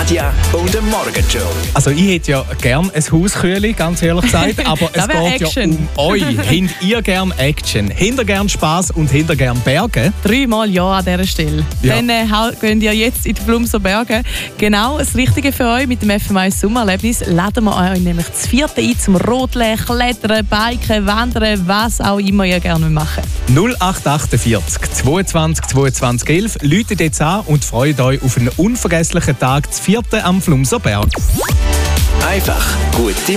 Nadja und der Morgenshow. Also ich hätte ja gern ein Hauskühle, ganz ehrlich gesagt, aber es geht Action. ja um euch. Habt ihr gern Action? Habt ihr gern Spass und habt ihr gern Berge? 3-mal Ja an dieser Stelle. Ja. Dann gehen ihr jetzt in die Flumser Berge. Genau das Richtige für euch mit dem FM1 Sommererlebnis. Laden wir euch nämlich das 4. ein zum Rodeln, Klettern, Biken, Wandern, was auch immer ihr gerne machen. 0848 22 22 11. Läutet jetzt an und freut euch auf einen unvergesslichen Tag, das 4. am Flumser Berg. Einfach gute